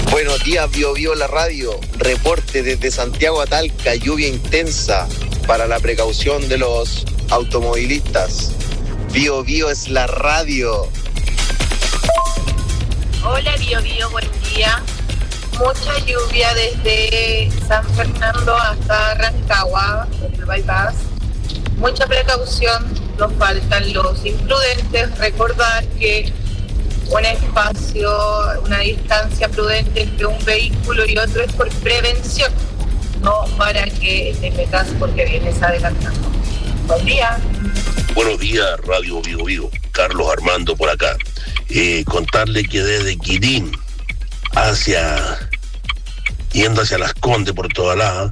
Buenos días, Bio la radio. Reporte desde Santiago a Talca, lluvia intensa para la precaución de los automovilistas. Bio es la radio. Hola Bio, buen día. Mucha lluvia desde San Fernando hasta Rancagua, en el bypass. Mucha precaución, nos faltan los imprudentes. Recordar que un espacio, una distancia prudente entre un vehículo y otro es por prevención, no para que te metas porque vienes adelantando. Buen día. Buenos días, Radio Bio. Carlos Armando por acá. Contarle que desde Quirín yendo hacia Las Condes por toda la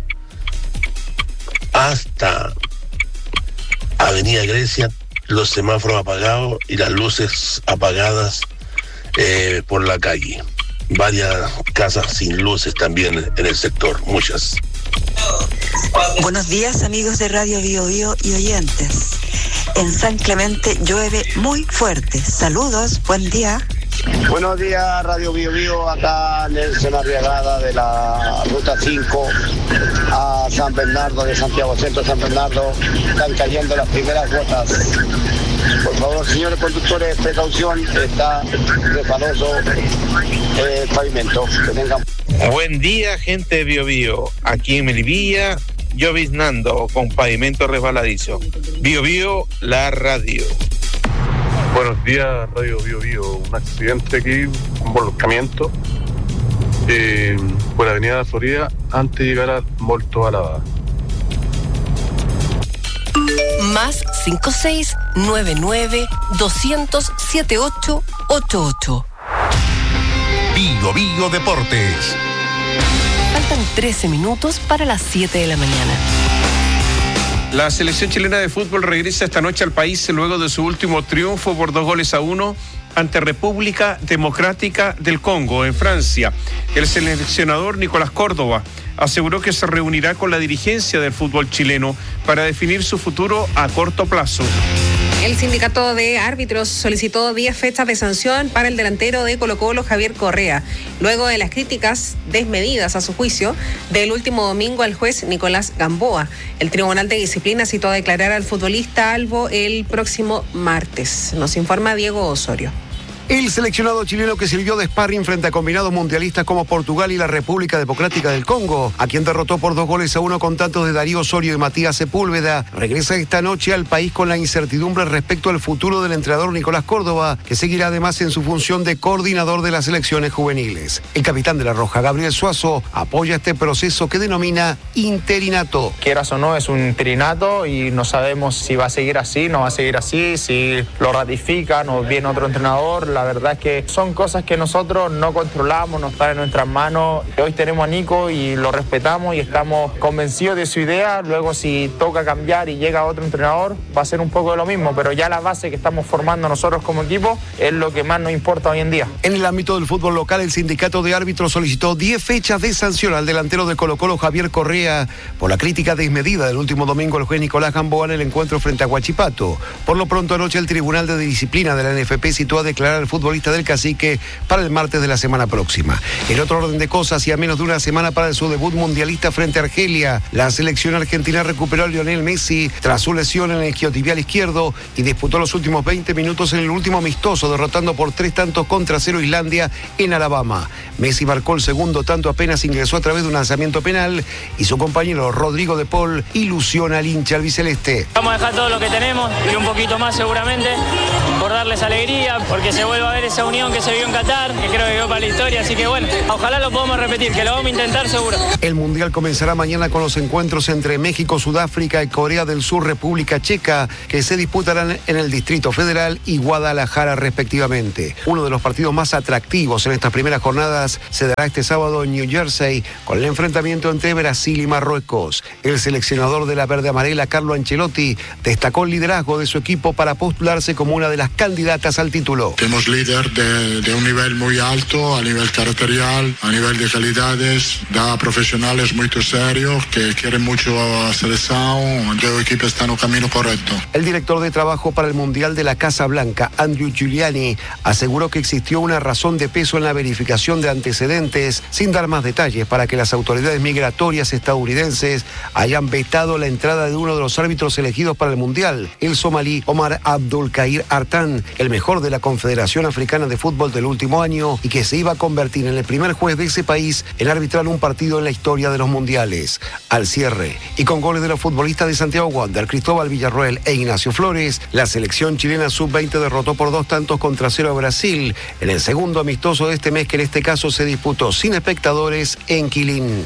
hasta Avenida Grecia, los semáforos apagados y las luces apagadas por la calle. Varias casas sin luces también en el sector, muchas. Buenos días, amigos de Radio Bio y oyentes. En San Clemente llueve muy fuerte. Saludos, buen día. Buenos días, Radio Bio. Acá Nelson Arriagada de la Ruta 5 a San Bernardo, de Santiago Centro, San Bernardo. Están cayendo las primeras gotas. Por favor, señores conductores, precaución, está resbaloso el pavimento. Que tengan... Buen día, gente de Bio. Aquí en Melipilla, lloviznando con pavimento resbaladizo. Bio, la radio. Buenos días, Radio Bio. Un accidente aquí, un volcamiento por la avenida Florida antes de llegar a Molto Alaba. Más 5699-200-7888. Bio Deportes. Faltan 13 minutos para las 7 de la mañana. La selección chilena de fútbol regresa esta noche al país luego de su último triunfo por 2-1 ante República Democrática del Congo en Francia. El seleccionador Nicolás Córdoba aseguró que se reunirá con la dirigencia del fútbol chileno para definir su futuro a corto plazo. El sindicato de árbitros solicitó 10 fechas de sanción para el delantero de Colo-Colo, Javier Correa, luego de las críticas desmedidas, a su juicio, del último domingo al juez Nicolás Gamboa. El Tribunal de Disciplina citó a declarar al futbolista Albo el próximo martes. Nos informa Diego Osorio. El seleccionado chileno, que sirvió de sparring frente a combinados mundialistas como Portugal y la República Democrática del Congo, a quien derrotó por 2-1 con tantos de Darío Osorio y Matías Sepúlveda, regresa esta noche al país con la incertidumbre respecto al futuro del entrenador Nicolás Córdoba, que seguirá además en su función de coordinador de las selecciones juveniles. El capitán de la Roja, Gabriel Suazo, apoya este proceso que denomina interinato. Quieras o no, es un interinato y no sabemos si va a seguir así, no va a seguir así, si lo ratifican o viene otro entrenador. La verdad es que son cosas que nosotros no controlamos, no están en nuestras manos. Hoy tenemos a Nico y lo respetamos y estamos convencidos de su idea. Luego, si toca cambiar y llega otro entrenador, va a ser un poco de lo mismo, pero ya la base que estamos formando nosotros como equipo es lo que más nos importa hoy en día. En el ámbito del fútbol local, el sindicato de árbitros solicitó 10 fechas de sanción al delantero de Colo-Colo, Javier Correa, por la crítica desmedida del último domingo al juez Nicolás Gamboa en el encuentro frente a Huachipato. Por lo pronto, anoche el Tribunal de Disciplina de la NFP citó a declarar al futbolista del Cacique para el martes de la semana próxima. En otro orden de cosas, y a menos de una semana para su debut mundialista frente a Argelia, la selección argentina recuperó a Lionel Messi tras su lesión en el isquiotibial izquierdo y disputó los últimos 20 minutos en el último amistoso, derrotando por 3-0 Islandia en Alabama. Messi marcó el segundo tanto apenas ingresó a través de un lanzamiento penal y su compañero Rodrigo de Paul ilusiona al hincha albiceleste. Vamos a dejar todo lo que tenemos y un poquito más seguramente por darles alegría, porque se vuelva a ver esa unión que se vio en Qatar, que creo que quedó para la historia, así que bueno, ojalá lo podamos repetir, que lo vamos a intentar seguro. El Mundial comenzará mañana con los encuentros entre México, Sudáfrica y Corea del Sur, República Checa, que se disputarán en el Distrito Federal y Guadalajara respectivamente. Uno de los partidos más atractivos en estas primeras jornadas se dará este sábado en New Jersey con el enfrentamiento entre Brasil y Marruecos. El seleccionador de la verde amarela, Carlo Ancelotti, destacó el liderazgo de su equipo para postularse como una de las candidatas candidatas al título. Tenemos líder de un nivel muy alto, a nivel territorial, a nivel de calidades, da profesionales muy serios que quieren mucho a selección, el equipo está en el camino correcto. El director de trabajo para el Mundial de la Casa Blanca, Andrew Giuliani, aseguró que existió una razón de peso en la verificación de antecedentes, sin dar más detalles, para que las autoridades migratorias estadounidenses hayan vetado la entrada de uno de los árbitros elegidos para el Mundial, el somalí Omar Abdulkair Artan, el mejor de la Confederación Africana de Fútbol del último año y que se iba a convertir en el primer juez de ese país en arbitrar un partido en la historia de los mundiales. Al cierre, y con goles de los futbolistas de Santiago Wander, Cristóbal Villarroel e Ignacio Flores, la selección chilena sub-20 derrotó por 2-0 a Brasil en el segundo amistoso de este mes, que en este caso se disputó sin espectadores en Quilín.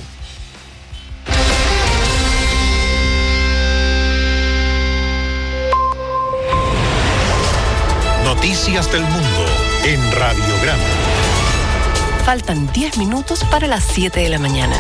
Noticias del mundo en Radiograma. Faltan 10 minutos para las 7 de la mañana.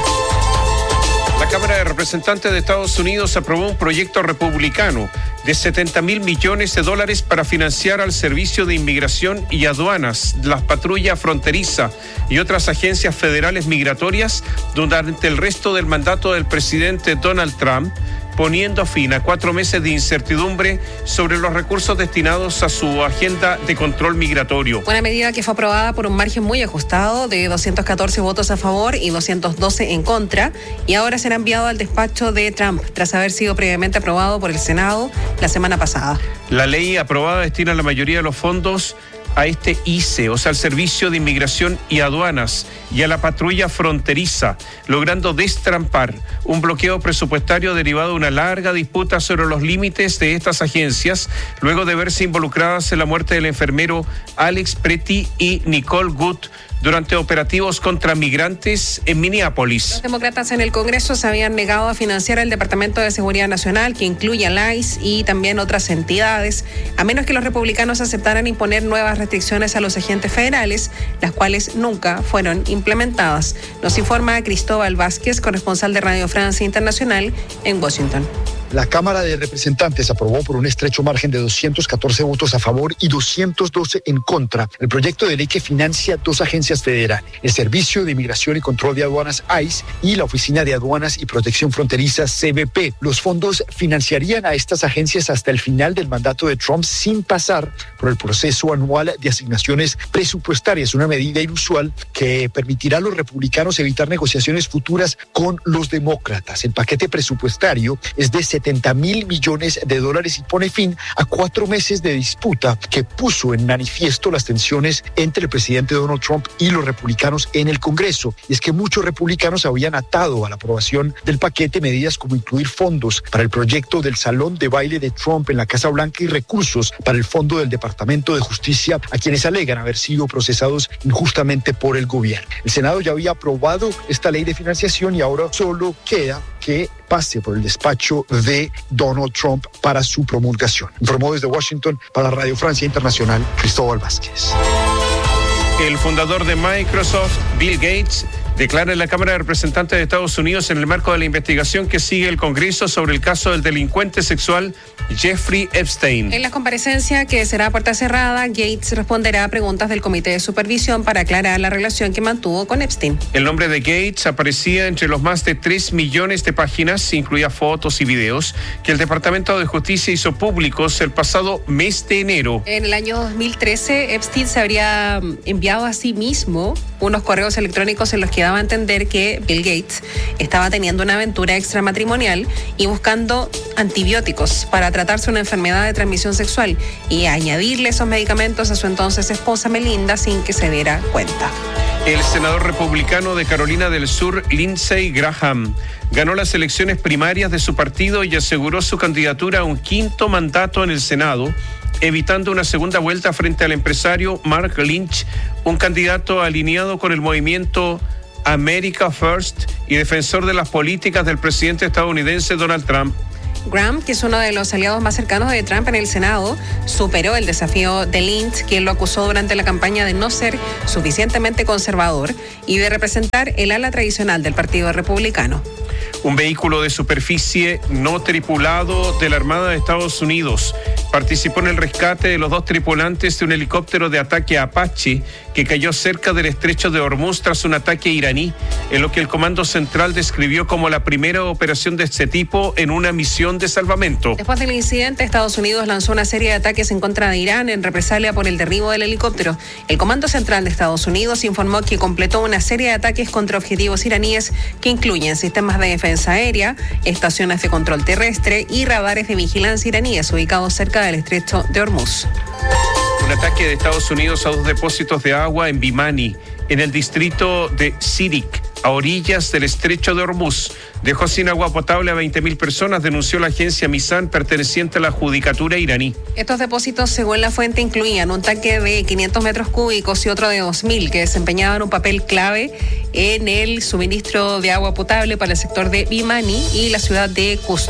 La Cámara de Representantes de Estados Unidos aprobó un proyecto republicano de $70.000 millones para financiar al Servicio de Inmigración y Aduanas, la Patrulla Fronteriza y otras agencias federales migratorias durante el resto del mandato del presidente Donald Trump, poniendo fin a 4 meses de incertidumbre sobre los recursos destinados a su agenda de control migratorio. Una medida que fue aprobada por un margen muy ajustado de 214 votos a favor y 212 en contra, y ahora será enviado al despacho de Trump tras haber sido previamente aprobado por el Senado la semana pasada. La ley aprobada destina la mayoría de los fondos a este ICE, o sea, al Servicio de Inmigración y Aduanas, y a la Patrulla Fronteriza, logrando destrampar un bloqueo presupuestario derivado de una larga disputa sobre los límites de estas agencias, luego de verse involucradas en la muerte del enfermero Alex Pretty y Nicole Good durante operativos contra migrantes en Minneapolis. Los demócratas en el Congreso se habían negado a financiar el Departamento de Seguridad Nacional, que incluye a ICE y también otras entidades, a menos que los republicanos aceptaran imponer nuevas restricciones a los agentes federales, las cuales nunca fueron implementadas. Nos informa Cristóbal Vázquez, corresponsal de Radio Francia Internacional en Washington. La Cámara de Representantes aprobó por un estrecho margen de 214 votos a favor y 212 en contra el proyecto de ley que financia 2 agencias federales, el Servicio de Inmigración y Control de Aduanas ICE y la Oficina de Aduanas y Protección Fronteriza CBP. Los fondos financiarían a estas agencias hasta el final del mandato de Trump sin pasar por el proceso anual de asignaciones presupuestarias, una medida inusual que permitirá a los republicanos evitar negociaciones futuras con los demócratas. El paquete presupuestario es de $70.000 millones y pone fin a 4 meses de disputa que puso en manifiesto las tensiones entre el presidente Donald Trump y los republicanos en el Congreso. Y es que muchos republicanos habían atado a la aprobación del paquete medidas como incluir fondos para el proyecto del Salón de Baile de Trump en la Casa Blanca y recursos para el Fondo del Departamento de Justicia, a quienes alegan haber sido procesados injustamente por el gobierno. El Senado ya había aprobado esta ley de financiación y ahora solo queda que pase por el despacho de Donald Trump para su promulgación. Informó desde Washington para Radio Francia Internacional, Cristóbal Vázquez. El fundador de Microsoft, Bill Gates, declara en la Cámara de Representantes de Estados Unidos en el marco de la investigación que sigue el Congreso sobre el caso del delincuente sexual Jeffrey Epstein. En la comparecencia, que será a puerta cerrada, Gates responderá a preguntas del Comité de Supervisión para aclarar la relación que mantuvo con Epstein. El nombre de Gates aparecía entre los más de 3 millones de páginas, incluía fotos y videos, que el Departamento de Justicia hizo públicos el pasado mes de enero. En el año 2013, Epstein se habría enviado a sí mismo unos correos electrónicos en los que daba a entender que Bill Gates estaba teniendo una aventura extramatrimonial y buscando antibióticos para tratarse una enfermedad de transmisión sexual y añadirle esos medicamentos a su entonces esposa Melinda sin que se diera cuenta. El senador republicano de Carolina del Sur, Lindsey Graham, ganó las elecciones primarias de su partido y aseguró su candidatura a un 5º mandato en el Senado, evitando una segunda vuelta frente al empresario Mark Lynch, un candidato alineado con el movimiento America First y defensor de las políticas del presidente estadounidense Donald Trump. Graham, que es uno de los aliados más cercanos de Trump en el Senado, superó el desafío de Lynch, quien lo acusó durante la campaña de no ser suficientemente conservador y de representar el ala tradicional del Partido Republicano. Un vehículo de superficie no tripulado de la Armada de Estados Unidos participó en el rescate de los 2 tripulantes de un helicóptero de ataque Apache que cayó cerca del estrecho de Hormuz tras un ataque iraní, en lo que el Comando Central describió como la primera operación de este tipo en una misión de salvamento. Después del incidente, Estados Unidos lanzó una serie de ataques en contra de Irán en represalia por el derribo del helicóptero. El Comando Central de Estados Unidos informó que completó una serie de ataques contra objetivos iraníes que incluyen sistemas de defensa aérea, estaciones de control terrestre y radares de vigilancia iraníes ubicados cerca del estrecho de Hormuz. Un ataque de Estados Unidos a 2 depósitos de agua en Bimani, en el distrito de Sirik, a orillas del estrecho de Hormuz, dejó sin agua potable a 20.000 personas, denunció la agencia Misan, perteneciente a la judicatura iraní. Estos depósitos, según la fuente, incluían un tanque de 500 metros cúbicos y otro de 2.000, que desempeñaban un papel clave en el suministro de agua potable para el sector de Bimani y la ciudad de Kust.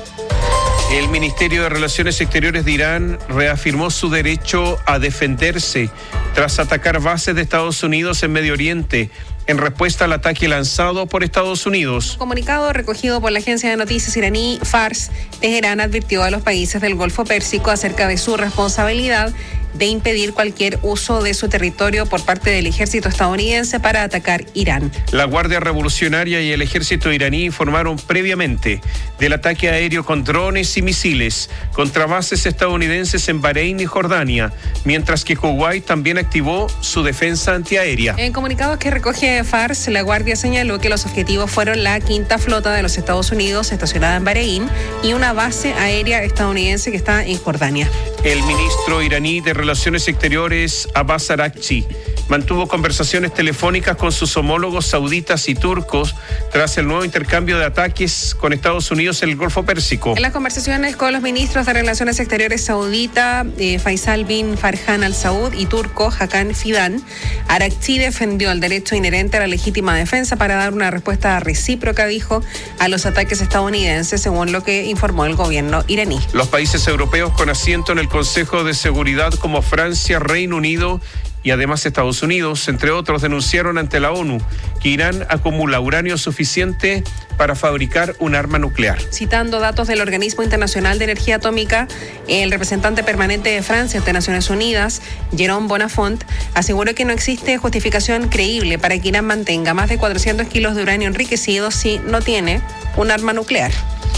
El Ministerio de Relaciones Exteriores de Irán reafirmó su derecho a defenderse tras atacar bases de Estados Unidos en Medio Oriente, en respuesta al ataque lanzado por Estados Unidos. Un comunicado recogido por la agencia de noticias iraní Fars, Teherán advirtió a los países del Golfo Pérsico acerca de su responsabilidad de impedir cualquier uso de su territorio por parte del ejército estadounidense para atacar Irán. La Guardia Revolucionaria y el ejército iraní informaron previamente del ataque aéreo con drones y misiles contra bases estadounidenses en Bahrein y Jordania, mientras que Kuwait también activó su defensa antiaérea. En comunicados que recoge Fars, la Guardia señaló que los objetivos fueron la quinta flota de los Estados Unidos estacionada en Bahrein y una base aérea estadounidense que está en Jordania. El ministro iraní de Relaciones Exteriores, Abbas Araghchi, mantuvo conversaciones telefónicas con sus homólogos sauditas y turcos tras el nuevo intercambio de ataques con Estados Unidos en el Golfo Pérsico. En las conversaciones con los ministros de Relaciones Exteriores saudita, Faisal bin Farhan Al Saud, y turco, Hakan Fidan, Araghchi defendió el derecho inherente a la legítima defensa para dar una respuesta recíproca, dijo, a los ataques estadounidenses, según lo que informó el gobierno iraní. Los países europeos con asiento en el Consejo de Seguridad como Francia, Reino Unido y además Estados Unidos, entre otros, denunciaron ante la ONU que Irán acumula uranio suficiente para fabricar un arma nuclear. Citando datos del Organismo Internacional de Energía Atómica, el representante permanente de Francia ante Naciones Unidas, Jérôme Bonafont, aseguró que no existe justificación creíble para que Irán mantenga más de 400 kilos de uranio enriquecido si no tiene un arma nuclear.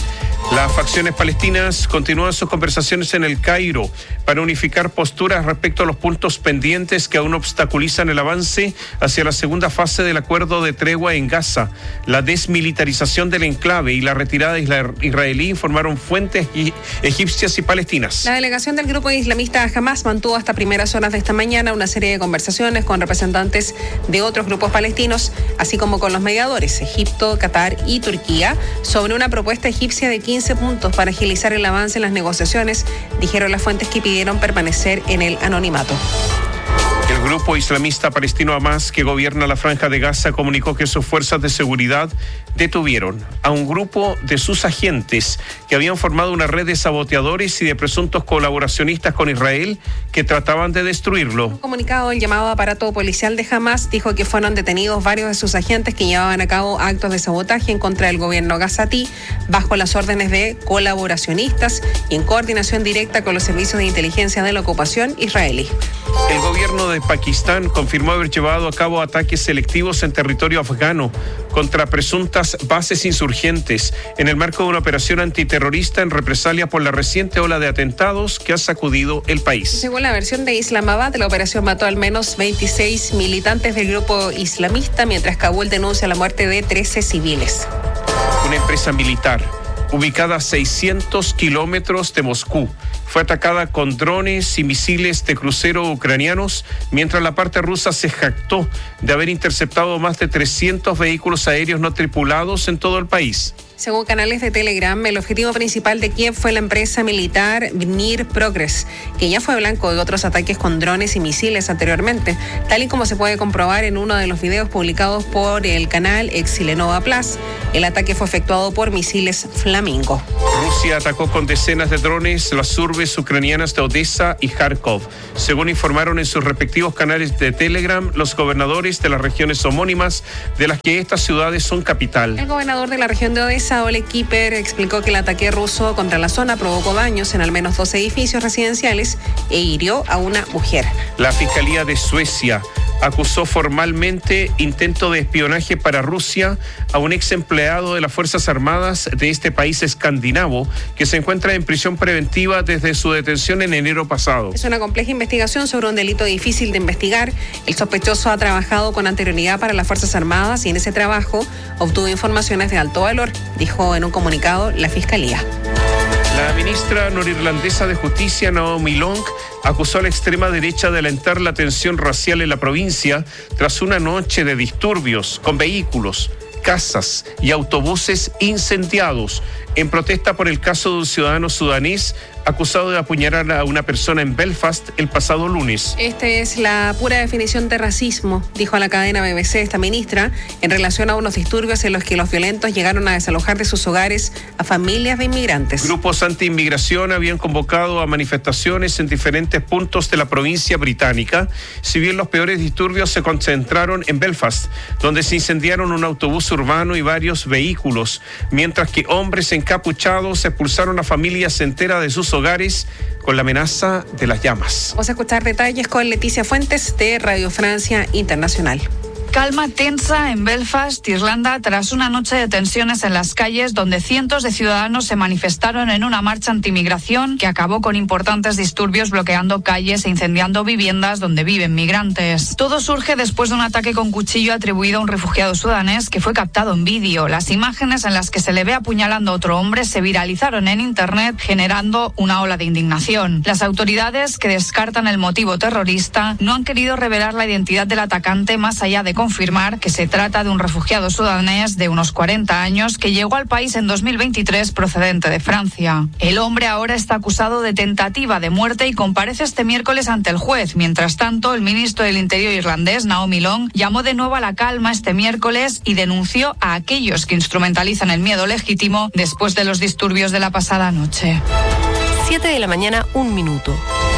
Las facciones palestinas continúan sus conversaciones en el Cairo para unificar posturas respecto a los puntos pendientes que aún obstaculizan el avance hacia la segunda fase del acuerdo de tregua en Gaza, la desmilitarización del enclave y la retirada israelí, informaron fuentes egipcias y palestinas. La delegación del grupo islamista Hamas mantuvo hasta primeras horas de esta mañana una serie de conversaciones con representantes de otros grupos palestinos, así como con los mediadores, Egipto, Qatar y Turquía, sobre una propuesta egipcia de 15 puntos para agilizar el avance en las negociaciones, dijeron las fuentes que pidieron permanecer en el anonimato. El grupo islamista palestino Hamas, que gobierna la Franja de Gaza, comunicó que sus fuerzas de seguridad detuvieron a un grupo de sus agentes que habían formado una red de saboteadores y de presuntos colaboracionistas con Israel que trataban de destruirlo. Un comunicado del llamado aparato policial de Hamas dijo que fueron detenidos varios de sus agentes que llevaban a cabo actos de sabotaje en contra del gobierno gazatí bajo las órdenes de colaboracionistas y en coordinación directa con los servicios de inteligencia de la ocupación israelí. El gobierno de Pakistán confirmó haber llevado a cabo ataques selectivos en territorio afgano contra presuntas bases insurgentes en el marco de una operación antiterrorista en represalia por la reciente ola de atentados que ha sacudido el país. Según la versión de Islamabad, la operación mató al menos 26 militantes del grupo islamista, mientras Kabul denuncia la muerte de 13 civiles. Una empresa militar ubicada a 600 kilómetros de Moscú fue atacada con drones y misiles de crucero ucranianos, mientras la parte rusa se jactó de haber interceptado más de 300 vehículos aéreos no tripulados en todo el país. Según canales de Telegram, el objetivo principal de Kiev fue la empresa militar Dnipro Progress, que ya fue blanco de otros ataques con drones y misiles anteriormente, tal y como se puede comprobar en uno de los videos publicados por el canal Exilenova Plus. El ataque fue efectuado por misiles Flamingo. Rusia atacó con decenas de drones las urbes urbes ucranianas de Odessa y Kharkov. Según informaron en sus respectivos canales de Telegram los gobernadores de las regiones homónimas, de las que estas ciudades son capital. El gobernador de la región de Odessa, Oleg Kiper, explicó que el ataque ruso contra la zona provocó daños en al menos 2 edificios residenciales e hirió a una mujer. La Fiscalía de Suecia acusó formalmente intento de espionaje para Rusia a un ex empleado de las Fuerzas Armadas de este país escandinavo que se encuentra en prisión preventiva desde su detención en enero pasado. Es una compleja investigación sobre un delito difícil de investigar. El sospechoso ha trabajado con anterioridad para las Fuerzas Armadas y en ese trabajo obtuvo informaciones de alto valor, dijo en un comunicado la Fiscalía. La ministra norirlandesa de Justicia, Naomi Long, acusó a la extrema derecha de alentar la tensión racial en la provincia tras una noche de disturbios con vehículos, casas y autobuses incendiados en protesta por el caso de un ciudadano sudanés acusado de apuñalar a una persona en Belfast el pasado lunes. Esta es la pura definición de racismo, dijo a la cadena BBC esta ministra, en relación a unos disturbios en los que los violentos llegaron a desalojar de sus hogares a familias de inmigrantes. Grupos anti-inmigración habían convocado a manifestaciones en diferentes puntos de la provincia británica, si bien los peores disturbios se concentraron en Belfast, donde se incendiaron un autobús urbano y varios vehículos, mientras que hombres encapuchados expulsaron a familias enteras de sus hogares con la amenaza de las llamas. Vamos a escuchar detalles con Leticia Fuentes de Radio Francia Internacional. Calma tensa en Belfast, Irlanda, tras una noche de tensiones en las calles donde cientos de ciudadanos se manifestaron en una marcha antimigración que acabó con importantes disturbios bloqueando calles e incendiando viviendas donde viven migrantes. Todo surge después de un ataque con cuchillo atribuido a un refugiado sudanés que fue captado en vídeo. Las imágenes en las que se le ve apuñalando a otro hombre se viralizaron en internet, generando una ola de indignación. Las autoridades, que descartan el motivo terrorista, no han querido revelar la identidad del atacante más allá de confirmar que se trata de un refugiado sudanés de unos 40 años que llegó al país en 2023 procedente de Francia. El hombre ahora está acusado de tentativa de muerte y comparece este miércoles ante el juez. Mientras tanto, el ministro del Interior irlandés, Naomi Long, llamó de nuevo a la calma este miércoles y denunció a aquellos que instrumentalizan el miedo legítimo después de los disturbios de la pasada noche. 7 de la mañana, 1 minuto.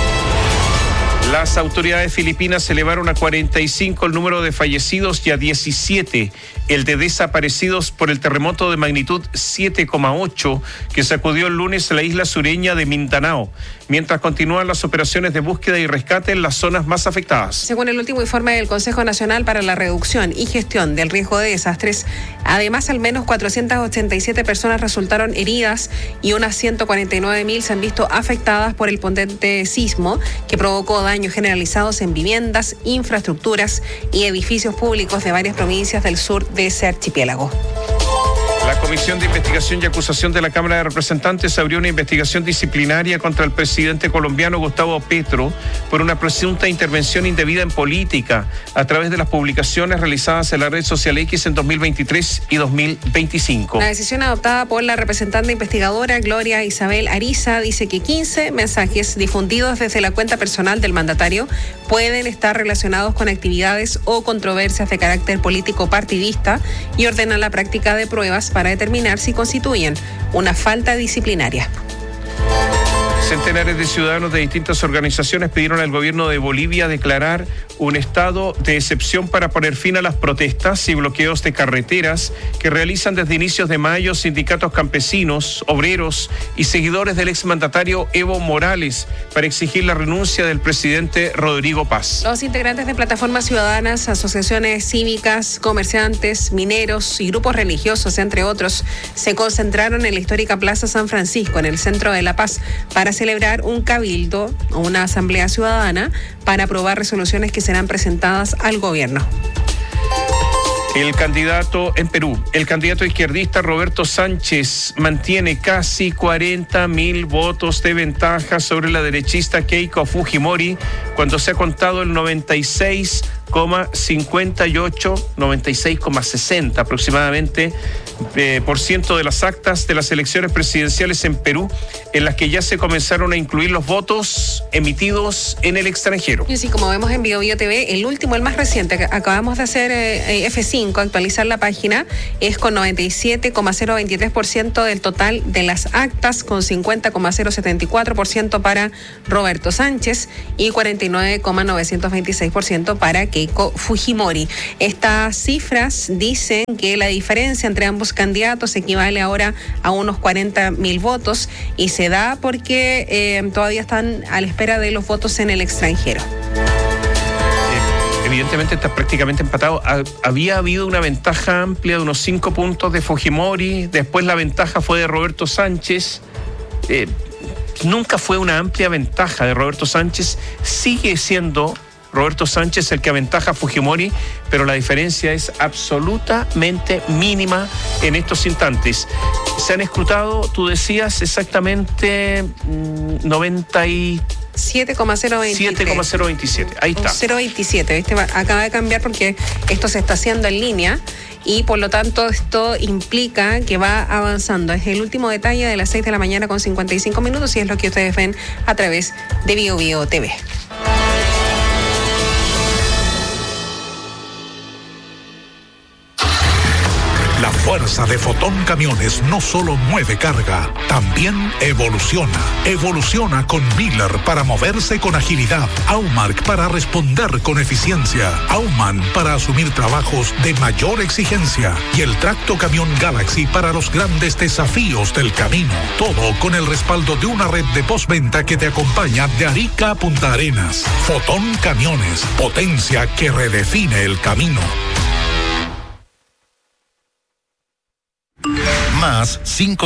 Las autoridades filipinas elevaron a 45 el número de fallecidos y a 17 el de desaparecidos por el terremoto de magnitud 7,8 que sacudió el lunes la isla sureña de Mindanao, mientras continúan las operaciones de búsqueda y rescate en las zonas más afectadas. Según el último informe del Consejo Nacional para la Reducción y Gestión del Riesgo de Desastres, además al menos 487 personas resultaron heridas y unas 149.000 se han visto afectadas por el potente sismo que provocó daños generalizados en viviendas, infraestructuras y edificios públicos de varias provincias del sur de ese archipiélago. La Comisión de Investigación y Acusación de la Cámara de Representantes abrió una investigación disciplinaria contra el presidente colombiano Gustavo Petro por una presunta intervención indebida en política a través de las publicaciones realizadas en la red social X en 2023 y 2025. La decisión adoptada por la representante investigadora Gloria Isabel Ariza dice que 15 mensajes difundidos desde la cuenta personal del mandatario pueden estar relacionados con actividades o controversias de carácter político partidista y ordena la práctica de pruebas para determinar si constituyen una falta disciplinaria. Centenares de ciudadanos de distintas organizaciones pidieron al gobierno de Bolivia declarar un estado de excepción para poner fin a las protestas y bloqueos de carreteras que realizan desde inicios de mayo sindicatos campesinos, obreros y seguidores del exmandatario Evo Morales para exigir la renuncia del presidente Rodrigo Paz. Los integrantes de plataformas ciudadanas, asociaciones cívicas, comerciantes, mineros y grupos religiosos, entre otros, se concentraron en la histórica Plaza San Francisco, en el centro de La Paz, para celebrar un cabildo o una asamblea ciudadana para aprobar resoluciones que serán presentadas al gobierno. El candidato izquierdista Roberto Sánchez mantiene casi 40.000 votos de ventaja sobre la derechista Keiko Fujimori cuando se ha contado el 96 96,60 aproximadamente por ciento de las actas de las elecciones presidenciales en Perú, en las que ya se comenzaron a incluir los votos emitidos en el extranjero. Y así como vemos en Bio Bio TV, el último, el más reciente, que acabamos de hacer F5, actualizar la página, es con 97,023% del total de las actas, con 50,074% para Roberto Sánchez y 49,926% para Keiko Fujimori. Estas cifras dicen que la diferencia entre ambos candidatos equivale ahora a unos 40.000 votos y se da porque todavía están a la espera de los votos en el extranjero. Evidentemente está prácticamente empatado. Había habido una ventaja amplia de unos 5 puntos de Fujimori, después la ventaja fue de Roberto Sánchez. Nunca fue una amplia ventaja de Roberto Sánchez, sigue siendo Roberto Sánchez el que aventaja a Fujimori, pero la diferencia es absolutamente mínima en estos instantes. Se han escrutado, tú decías, exactamente 7,027. Ahí está. 0,27, ¿viste? Acaba de cambiar porque esto se está haciendo en línea y por lo tanto esto implica que va avanzando. Es el último detalle de las 6 de la mañana con 55 minutos y es lo que ustedes ven a través de Bio Bio TV. La fuerza de Fotón Camiones no solo mueve carga, también evoluciona. Evoluciona con Miller para moverse con agilidad, Aumark para responder con eficiencia, Aumann para asumir trabajos de mayor exigencia y el Tracto Camión Galaxy para los grandes desafíos del camino. Todo con el respaldo de una red de postventa que te acompaña de Arica a Punta Arenas. Fotón Camiones, potencia que redefine el camino. Más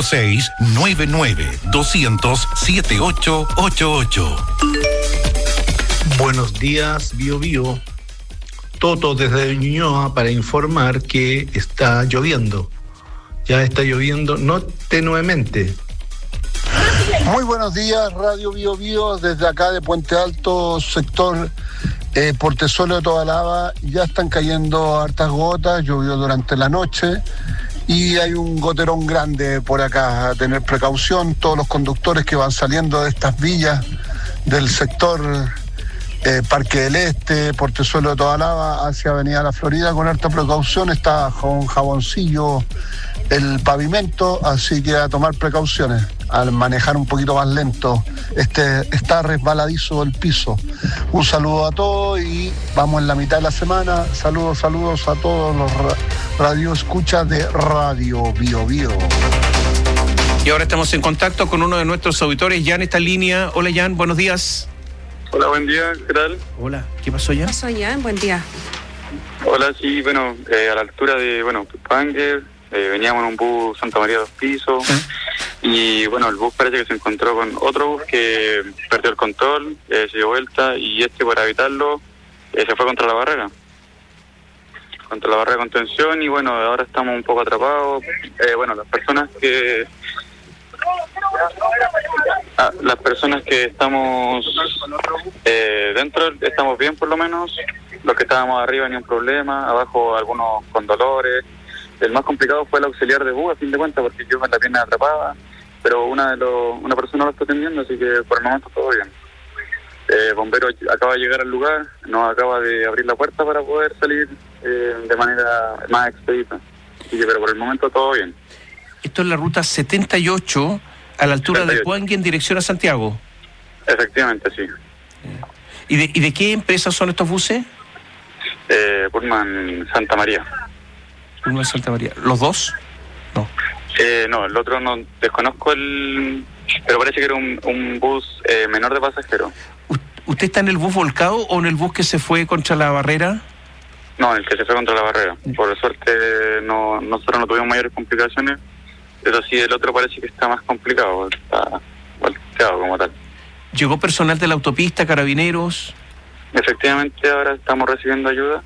5699-200-7888. Buenos días, Bio Bio. Toto desde Ñuñoa para informar que está lloviendo. Ya está lloviendo, no tenuemente. Muy buenos días, Radio Bio Bio, desde acá de Puente Alto, sector Portezuelo de Tobalaba. Ya están cayendo hartas gotas, llovió durante la noche. Y hay un goterón grande por acá, a tener precaución. Todos los conductores que van saliendo de estas villas del sector Parque del Este, Portezuelo de Tobalaba, hacia Avenida La Florida, con harta precaución. Está con jaboncillo el pavimento, así que a tomar precauciones, al manejar un poquito más lento. Está resbaladizo el piso. Un saludo a todos y vamos en la mitad de la semana. Saludos a todos los radioescuchas de Radio Bio Bio. Y ahora estamos en contacto con uno de nuestros auditores. Jan está en línea. Hola, Jan, buenos días. Hola, buen día, ¿qué tal? Hola, ¿qué pasó, Jan? ¿Qué pasó, Jan? Buen día. Hola, sí, bueno, a la altura de, Pupangue, veníamos en un bus Santa María 2 pisos, y bueno, el bus parece que se encontró con otro bus que perdió el control, se dio vuelta, y para evitarlo, se fue contra la barrera de contención, y bueno, ahora estamos un poco atrapados. Las personas que estamos dentro estamos bien, por lo menos. Los que estábamos arriba ni un problema, abajo algunos con dolores. El más complicado fue el auxiliar de bus, a fin de cuentas, porque yo con la pierna atrapada, pero una persona lo está atendiendo, así que por el momento todo bien. Bombero acaba de llegar al lugar, nos acaba de abrir la puerta para poder salir de manera más expedita. Así que, pero por el momento todo bien. Esto es la ruta 78, a la altura 78. De Puangue, en dirección a Santiago. Efectivamente, sí. ¿Y de qué empresa son estos buses? Pullman Santa María. Pullman Santa María. ¿Los dos? No. No, el otro no desconozco pero parece que era un bus menor de pasajeros. ¿Usted está en el bus volcado o en el bus que se fue contra la barrera? No, en el que se fue contra la barrera. Por suerte nosotros no tuvimos mayores complicaciones, pero sí el otro parece que está más complicado, está volteado como tal. ¿Llegó personal de la autopista, carabineros? Efectivamente, ahora estamos recibiendo ayuda.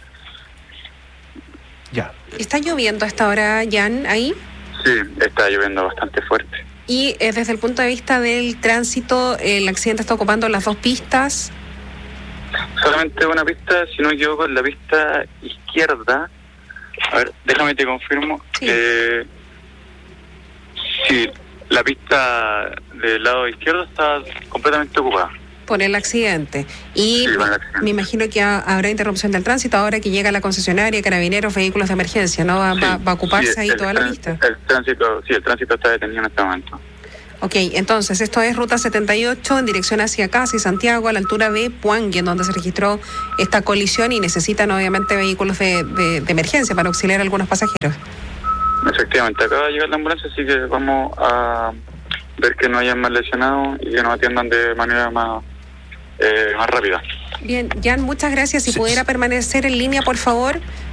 Ya. ¿Está lloviendo hasta ahora, Jan, ahí? Sí, está lloviendo bastante fuerte. Y desde el punto de vista del tránsito, ¿el accidente está ocupando las dos pistas? solamente una pista, si no me equivoco, en la pista izquierda. A ver, déjame te confirmo. Sí. Sí, la pista del lado izquierdo está completamente ocupada. Por el accidente. Y sí, me imagino que habrá interrupción del tránsito ahora que llega la concesionaria, carabineros, vehículos de emergencia, ¿no? Va a ocuparse ahí toda la pista. El tránsito está detenido en este momento. Ok, entonces esto es Ruta 78 en dirección hacia Casi, Santiago, a la altura de Puangui, en donde se registró esta colisión y necesitan obviamente vehículos de emergencia para auxiliar a algunos pasajeros. Efectivamente, acaba de llegar la ambulancia, así que vamos a ver que no hayan más lesionados y que nos atiendan de manera más rápida. Bien, Jan, muchas gracias. Si pudiera permanecer en línea, por favor.